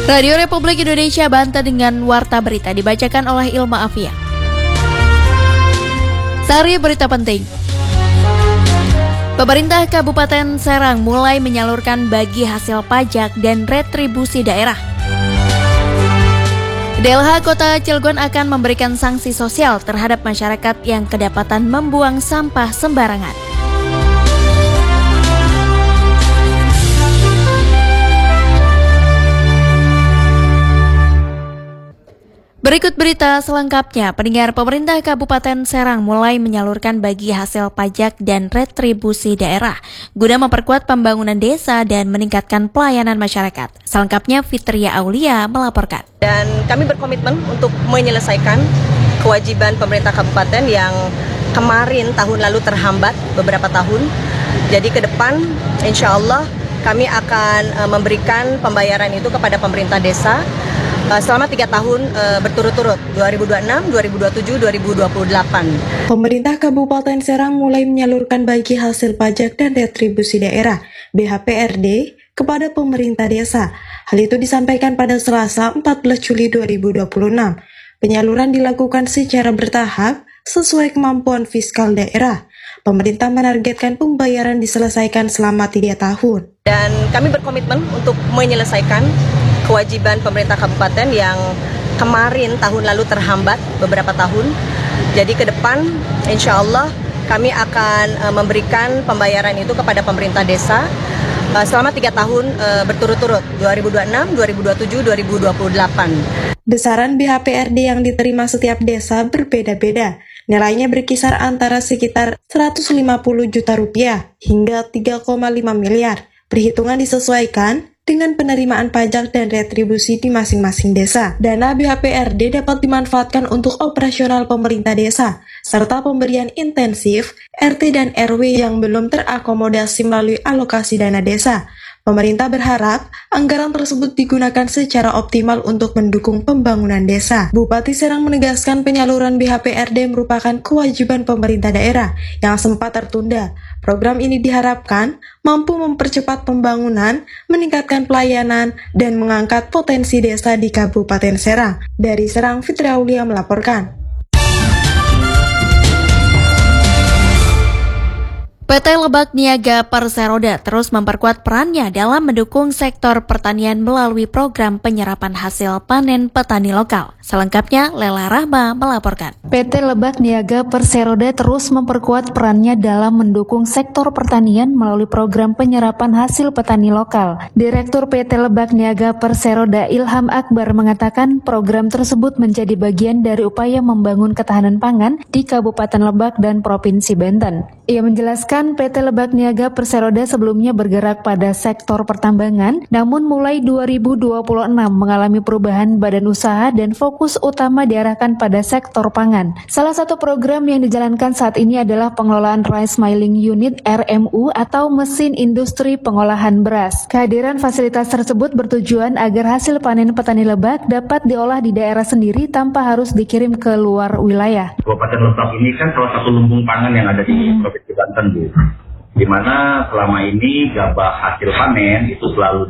Radio Republik Indonesia Banten dengan Warta Berita dibacakan oleh Ilma Afia. Sari berita penting. Pemerintah Kabupaten Serang mulai menyalurkan bagi hasil pajak dan retribusi daerah. DLH Kota Cilegon akan memberikan sanksi sosial terhadap masyarakat yang kedapatan membuang sampah sembarangan. Berikut berita selengkapnya. Pendengar, pemerintah Kabupaten Serang mulai menyalurkan bagi hasil pajak dan retribusi daerah guna memperkuat pembangunan desa dan meningkatkan pelayanan masyarakat. Selengkapnya Fitria Aulia melaporkan. Dan kami berkomitmen untuk menyelesaikan kewajiban pemerintah kabupaten yang kemarin tahun lalu terhambat beberapa tahun. Jadi ke depan insya Allah kami akan memberikan pembayaran itu kepada pemerintah desa selama 3 tahun berturut-turut, 2026, 2027, 2028. Pemerintah Kabupaten Serang mulai menyalurkan bagi hasil pajak dan retribusi daerah (BHPRD) kepada pemerintah desa. Hal itu disampaikan pada Selasa 14 Juli 2026. Penyaluran dilakukan secara bertahap sesuai kemampuan fiskal daerah. Pemerintah menargetkan pembayaran diselesaikan selama 3 tahun. Dan kami berkomitmen untuk menyelesaikan kewajiban pemerintah kabupaten yang kemarin tahun lalu terhambat beberapa tahun. Jadi ke depan insya Allah kami akan memberikan pembayaran itu kepada pemerintah desa selama 3 tahun berturut-turut, 2026, 2027, 2028. Besaran BHPRD yang diterima setiap desa berbeda-beda. Nilainya berkisar antara sekitar 150 juta rupiah hingga 3,5 miliar. Perhitungan disesuaikan dengan penerimaan pajak dan retribusi di masing-masing desa. Dana BHPRD dapat dimanfaatkan untuk operasional pemerintah desa, serta pemberian intensif RT dan RW yang belum terakomodasi melalui alokasi dana desa. Pemerintah berharap anggaran tersebut digunakan secara optimal untuk mendukung pembangunan desa. Bupati Serang menegaskan penyaluran BHPRD merupakan kewajiban pemerintah daerah yang sempat tertunda. Program ini diharapkan mampu mempercepat pembangunan, meningkatkan pelayanan, dan mengangkat potensi desa di Kabupaten Serang. Dari Serang, Fitria Aulia melaporkan. PT Lebak Niaga Perseroda terus memperkuat perannya dalam mendukung sektor pertanian melalui program penyerapan hasil panen petani lokal. Selengkapnya, Lela Rahma melaporkan. PT Lebak Niaga Perseroda terus memperkuat perannya dalam mendukung sektor pertanian melalui program penyerapan hasil petani lokal. Direktur PT Lebak Niaga Perseroda Ilham Akbar mengatakan program tersebut menjadi bagian dari upaya membangun ketahanan pangan di Kabupaten Lebak dan Provinsi Banten. Ia menjelaskan PT Lebak Niaga Perseroda sebelumnya bergerak pada sektor pertambangan, namun mulai 2026 mengalami perubahan badan usaha dan fokus utama diarahkan pada sektor pangan. Salah satu program yang dijalankan saat ini adalah pengelolaan Rice Milling Unit RMU atau mesin industri pengolahan beras. Kehadiran fasilitas tersebut bertujuan agar hasil panen petani Lebak dapat diolah di daerah sendiri tanpa harus dikirim ke luar wilayah. Kabupaten Lebak ini kan salah satu lumbung pangan yang ada di Provinsi Banten, Bu. Di mana selama ini gabah hasil panen itu selalu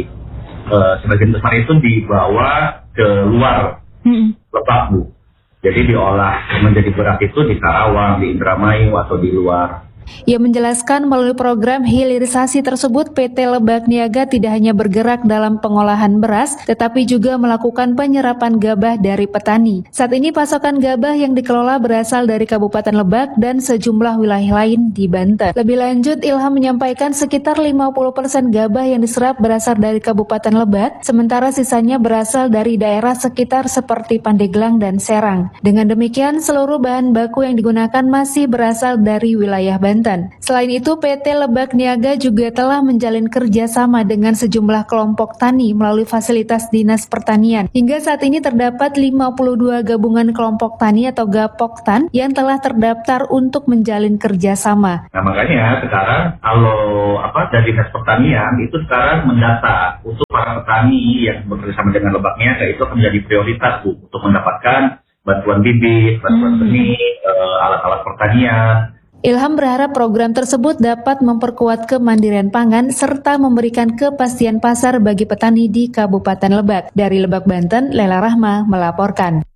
sebagian besar itu dibawa ke luar Lebak, Bu. Jadi diolah menjadi beras itu di Karawang, di Indramayu atau di luar. Ia menjelaskan melalui program hilirisasi tersebut PT Lebak Niaga tidak hanya bergerak dalam pengolahan beras, tetapi juga melakukan penyerapan gabah dari petani. Saat ini pasokan gabah yang dikelola berasal dari Kabupaten Lebak dan sejumlah wilayah lain di Banten. Lebih lanjut, Ilham menyampaikan sekitar 50% gabah yang diserap berasal dari Kabupaten Lebak, sementara sisanya berasal dari daerah sekitar seperti Pandeglang dan Serang. Dengan demikian, seluruh bahan baku yang digunakan masih berasal dari wilayah Banten. Selain itu, PT Lebak Niaga juga telah menjalin kerjasama dengan sejumlah kelompok tani melalui fasilitas Dinas Pertanian. Hingga saat ini terdapat 52 gabungan kelompok tani atau Gapoktan yang telah terdaftar untuk menjalin kerjasama. Nah makanya sekarang kalau dari Dinas Pertanian itu sekarang mendata untuk para petani yang bekerjasama dengan Lebak Niaga itu akan menjadi prioritas, Bu, untuk mendapatkan bantuan bibit, bantuan benih, alat-alat pertanian. Ilham berharap program tersebut dapat memperkuat kemandirian pangan serta memberikan kepastian pasar bagi petani di Kabupaten Lebak. Dari Lebak, Banten, Lela Rahma melaporkan.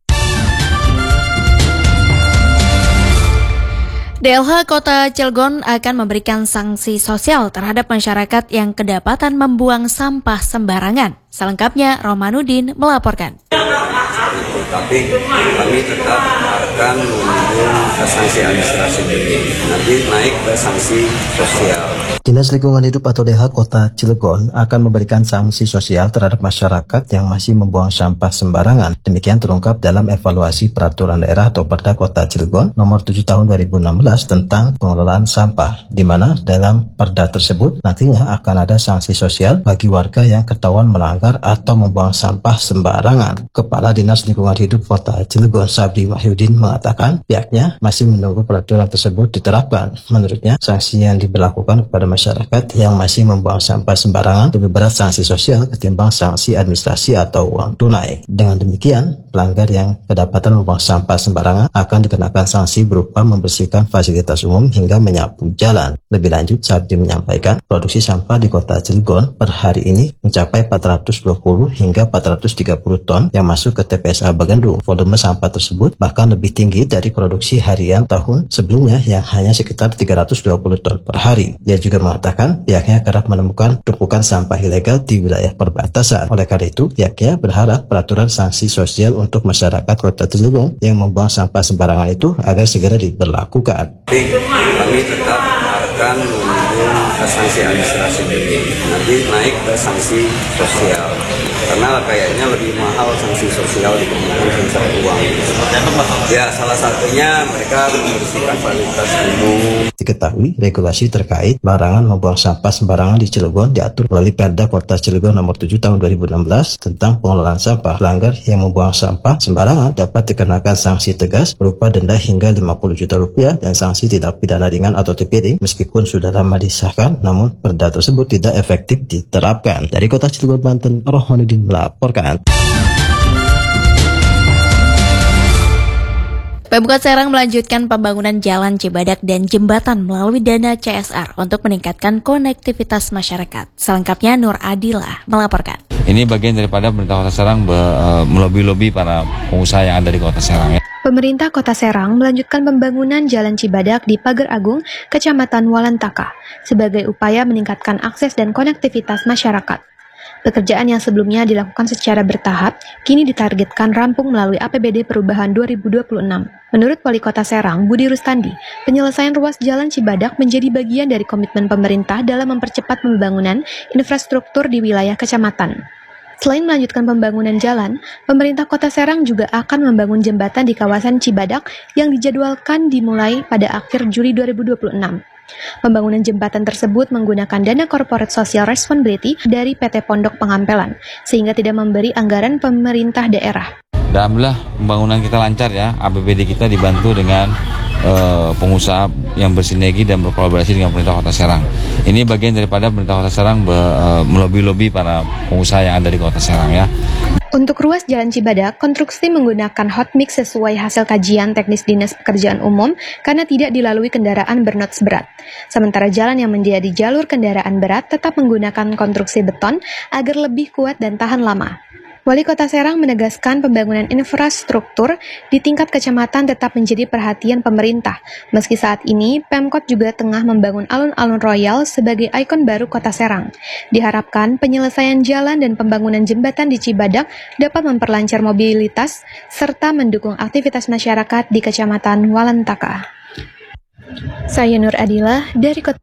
DLH Kota Cilegon akan memberikan sanksi sosial terhadap masyarakat yang kedapatan membuang sampah sembarangan. Selengkapnya, Romanudin melaporkan. Tapi kami tetap akan menunggu sanksi administrasi ini, nanti naik ke sanksi sosial. Dinas Lingkungan Hidup atau DLH Kota Cilegon akan memberikan sanksi sosial terhadap masyarakat yang masih membuang sampah sembarangan. Demikian terungkap dalam evaluasi peraturan daerah atau Perda Kota Cilegon nomor 7 tahun 2016 tentang pengelolaan sampah, di mana dalam perda tersebut nantinya akan ada sanksi sosial bagi warga yang ketahuan melanggar atau membuang sampah sembarangan. Kepala Dinas Lingkungan Hidup Kota Cilegon, Sabdi Wahyudin, mengatakan pihaknya masih menunggu peraturan tersebut diterapkan. Menurutnya, sanksi yang diberlakukan kepada masyarakat yang masih membuang sampah sembarangan lebih berat sanksi sosial ketimbang sanksi administrasi atau uang tunai. Dengan demikian, pelanggar yang kedapatan membuang sampah sembarangan akan dikenakan sanksi berupa membersihkan fasilitas umum hingga menyapu jalan. Lebih lanjut, Sabdi menyampaikan produksi sampah di Kota Cilegon per hari ini mencapai 420 hingga 430 ton yang masuk ke TPSA Bagendung. Volume sampah tersebut bahkan lebih tinggi dari produksi harian tahun sebelumnya yang hanya sekitar 320 ton per hari. Dia juga mengatakan pihaknya kerap menemukan tumpukan sampah ilegal di wilayah perbatasan. Oleh karena itu, pihaknya berharap peraturan sanksi sosial untuk masyarakat Kota Cilegon yang membuang sampah sembarangan itu agar segera diberlakukan. Kami tetap akan menunggu sanksi administrasi ini, nanti naik ke sanksi sosial. Karena kayaknya lebih mahal sanksi sosial dibandingkan sanksi uang. Ya, salah satunya mereka membersihkan fasilitas umum. Diketahui regulasi terkait larangan membuang sampah sembarangan di Cilegon diatur melalui Perda Kota Cilegon nomor 7 tahun 2016 tentang pengelolaan sampah. Pelanggar yang membuang sampah sembarangan dapat dikenakan sanksi tegas berupa denda hingga 50 juta rupiah dan sanksi tindak pidana ringan atau TPD. Meskipun sudah lama disahkan, namun perda tersebut tidak efektif diterapkan. Dari Kota Cilegon, Banten, Rohmanudin melaporkan. Pemkot Serang melanjutkan pembangunan jalan Cibadak dan jembatan melalui dana CSR untuk meningkatkan konektivitas masyarakat. Selengkapnya Nur Adilah melaporkan. Ini bagian daripada pemerintah Kota Serang melobi-lobi para pengusaha yang ada di Kota Serang. Pemerintah Kota Serang melanjutkan pembangunan Jalan Cibadak di Pager Agung, Kecamatan Walantaka, sebagai upaya meningkatkan akses dan konektivitas masyarakat. Pekerjaan yang sebelumnya dilakukan secara bertahap, kini ditargetkan rampung melalui APBD Perubahan 2026. Menurut Wali Kota Serang, Budi Rustandi, penyelesaian ruas Jalan Cibadak menjadi bagian dari komitmen pemerintah dalam mempercepat pembangunan infrastruktur di wilayah kecamatan. Selain melanjutkan pembangunan jalan, pemerintah Kota Serang juga akan membangun jembatan di kawasan Cibadak yang dijadwalkan dimulai pada akhir Juli 2026. Pembangunan jembatan tersebut menggunakan dana Corporate Social Responsibility dari PT Pondok Pengampelan, sehingga tidak memberi anggaran pemerintah daerah. Alhamdulillah pembangunan kita lancar ya, APBD kita dibantu dengan pengusaha yang bersinergi dan berkolaborasi dengan pemerintah Kota Serang. Ini bagian daripada pemerintah Kota Serang melobi-lobi para pengusaha yang ada di Kota Serang ya. Untuk ruas Jalan Cibadak, konstruksi menggunakan hot mix sesuai hasil kajian teknis Dinas Pekerjaan Umum karena tidak dilalui kendaraan bernots berat. Sementara jalan yang menjadi jalur kendaraan berat tetap menggunakan konstruksi beton agar lebih kuat dan tahan lama. Wali Kota Serang menegaskan pembangunan infrastruktur di tingkat kecamatan tetap menjadi perhatian pemerintah. Meski saat ini, Pemkot juga tengah membangun alun-alun royal sebagai ikon baru Kota Serang. Diharapkan penyelesaian jalan dan pembangunan jembatan di Cibadak dapat memperlancar mobilitas serta mendukung aktivitas masyarakat di Kecamatan Walantaka. Saya Nur Adilah dari Kota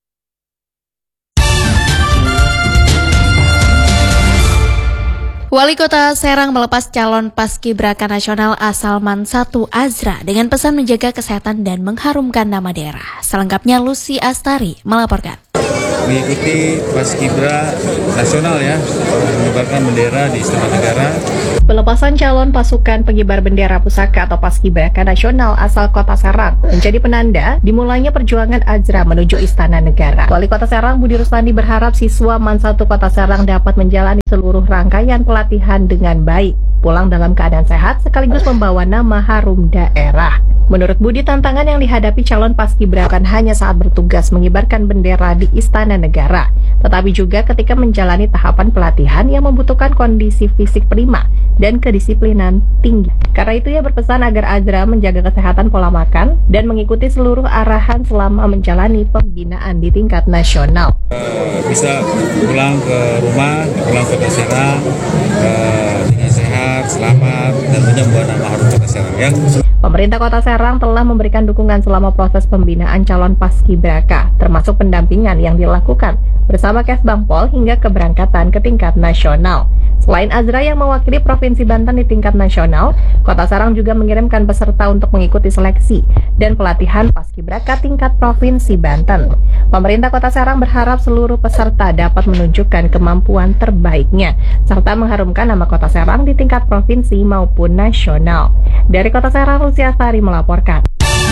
Wali Kota Serang melepas calon paskibraka nasional asal Mansatu Azra dengan pesan menjaga kesehatan dan mengharumkan nama daerah. Selengkapnya Lucy Astari melaporkan. Mengikuti paskibra nasional ya, mengibarkan bendera di Istana Negara. Pelepasan calon pasukan pengibar bendera pusaka atau paskibraka nasional asal Kota Serang menjadi penanda dimulainya perjuangan Azra menuju Istana Negara. Wali Kota Serang Budi Rustandi berharap siswa Mansatu Kota Serang dapat menjalani seluruh rangkaian pelatihan dengan baik, pulang dalam keadaan sehat sekaligus membawa nama harum daerah. Menurut Budi, tantangan yang dihadapi calon paskibra bukan hanya saat bertugas mengibarkan bendera di Istana Negara, tetapi juga ketika menjalani tahapan pelatihan yang membutuhkan kondisi fisik prima dan kedisiplinan tinggi. Karena itu ia berpesan agar Azra menjaga kesehatan pola makan dan mengikuti seluruh arahan selama menjalani pembinaan di tingkat nasional. Bisa pulang ke rumah, pulang ke Kota Serang dengan sehat, selamat, dan membawa nama harum Kota Serang ya. Pemerintah Kota Serang telah memberikan dukungan selama proses pembinaan calon paskibraka, termasuk pendampingan yang dilakukan bersama Kesbangpol hingga keberangkatan ke tingkat nasional. Selain Azra yang mewakili Provinsi Banten di tingkat nasional, Kota Serang juga mengirimkan peserta untuk mengikuti seleksi dan pelatihan paskibraka tingkat Provinsi Banten. Pemerintah Kota Serang berharap seluruh peserta dapat menunjukkan kemampuan terbaiknya, serta mengharumkan nama Kota Serang di tingkat provinsi maupun nasional. Dari Kota Serang, Lucia Sari melaporkan.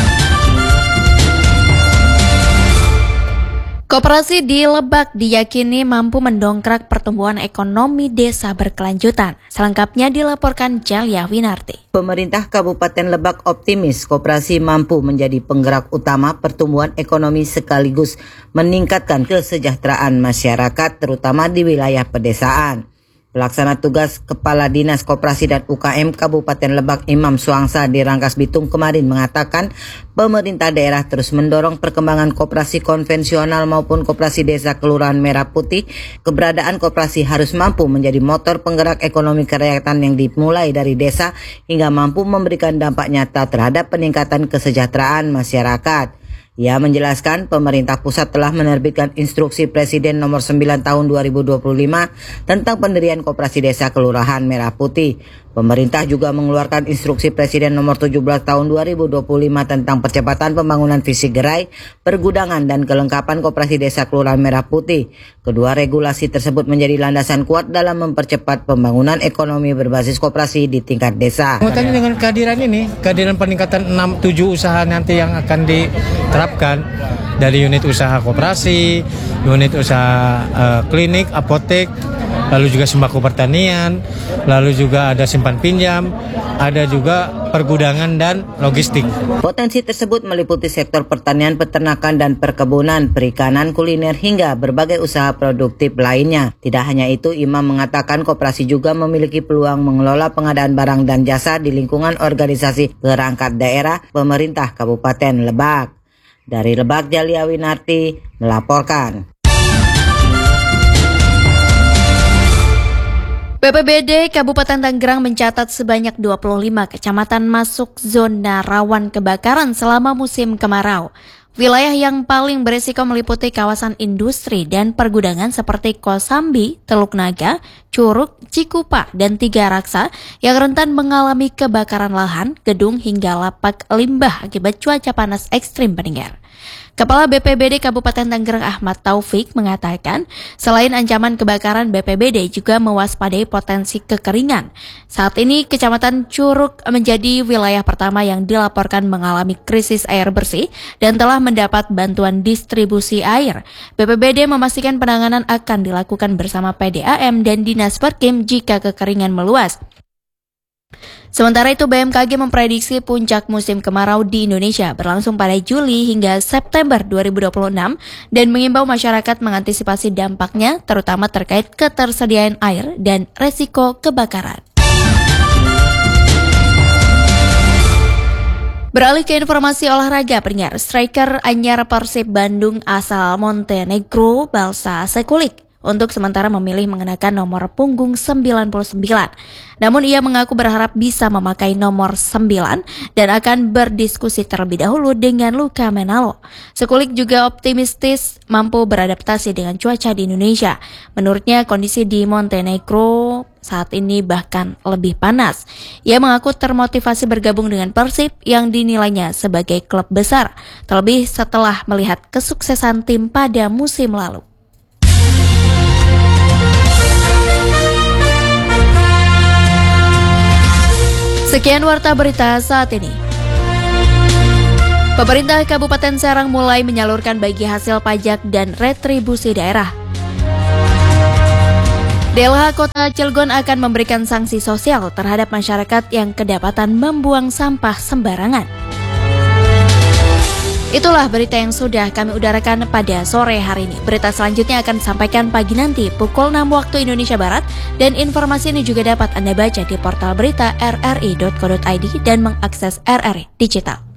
Koperasi di Lebak diyakini mampu mendongkrak pertumbuhan ekonomi desa berkelanjutan. Selengkapnya dilaporkan Jalia Winarti. Pemerintah Kabupaten Lebak optimis koperasi mampu menjadi penggerak utama pertumbuhan ekonomi sekaligus meningkatkan kesejahteraan masyarakat terutama di wilayah pedesaan. Pelaksana tugas Kepala Dinas Koperasi dan UKM Kabupaten Lebak Imam Suangsa di Rangkas Bitung kemarin mengatakan pemerintah daerah terus mendorong perkembangan koperasi konvensional maupun koperasi desa Kelurahan Merah Putih. Keberadaan koperasi harus mampu menjadi motor penggerak ekonomi kerakyatan yang dimulai dari desa hingga mampu memberikan dampak nyata terhadap peningkatan kesejahteraan masyarakat. Ia menjelaskan pemerintah pusat telah menerbitkan instruksi Presiden nomor 9 tahun 2025 tentang pendirian koperasi desa Kelurahan Merah Putih. Pemerintah juga mengeluarkan instruksi Presiden nomor 17 tahun 2025 tentang percepatan pembangunan fisik gerai, pergudangan dan kelengkapan koperasi desa Kelurahan Merah Putih. Kedua regulasi tersebut menjadi landasan kuat dalam mempercepat pembangunan ekonomi berbasis koperasi di tingkat desa. Dengan kehadiran ini, kehadiran peningkatan 6-7 usaha nanti yang akan diterapkan dari unit usaha koperasi, unit usaha klinik, apotek, lalu juga sembako pertanian, lalu juga ada simpan pinjam, ada juga pergudangan dan logistik. Potensi tersebut meliputi sektor pertanian, peternakan dan perkebunan, perikanan, kuliner hingga berbagai usaha produktif lainnya. Tidak hanya itu, Imam mengatakan koperasi juga memiliki peluang mengelola pengadaan barang dan jasa di lingkungan organisasi perangkat daerah pemerintah Kabupaten Lebak. Dari Lebak, Jalia Winarti melaporkan. BPBD Kabupaten Tangerang mencatat sebanyak 25 kecamatan masuk zona rawan kebakaran selama musim kemarau. Wilayah yang paling berisiko meliputi kawasan industri dan pergudangan seperti Kosambi, Teluk Naga, Curug, Cikupa, dan Tiga Raksa yang rentan mengalami kebakaran lahan, gedung hingga lapak limbah akibat cuaca panas ekstrim pendengar. Kepala BPBD Kabupaten Tangerang Ahmad Taufik mengatakan, selain ancaman kebakaran, BPBD juga mewaspadai potensi kekeringan. Saat ini, Kecamatan Curug menjadi wilayah pertama yang dilaporkan mengalami krisis air bersih dan telah mendapat bantuan distribusi air. BPBD memastikan penanganan akan dilakukan bersama PDAM dan Dinas Perkim jika kekeringan meluas. Sementara itu, BMKG memprediksi puncak musim kemarau di Indonesia berlangsung pada Juli hingga September 2026 dan mengimbau masyarakat mengantisipasi dampaknya terutama terkait ketersediaan air dan resiko kebakaran. Beralih ke informasi olahraga, pendengar, striker anyar Persib Bandung asal Montenegro, Balsa Sekulik, untuk sementara memilih mengenakan nomor punggung 99. Namun ia mengaku berharap bisa memakai nomor 9 dan akan berdiskusi terlebih dahulu dengan Luka Menalo. Sekulik juga optimistis mampu beradaptasi dengan cuaca di Indonesia. Menurutnya kondisi di Montenegro saat ini bahkan lebih panas. Ia mengaku termotivasi bergabung dengan Persib yang dinilainya sebagai klub besar, terlebih setelah melihat kesuksesan tim pada musim lalu. Sekian warta berita saat ini. Pemerintah Kabupaten Serang mulai menyalurkan bagi hasil pajak dan retribusi daerah. DLH Kota Cilegon akan memberikan sanksi sosial terhadap masyarakat yang kedapatan membuang sampah sembarangan. Itulah berita yang sudah kami udarakan pada sore hari ini. Berita selanjutnya akan disampaikan pagi nanti pukul 6 waktu Indonesia Barat, dan informasi ini juga dapat Anda baca di portal berita rri.co.id dan mengakses RRI Digital.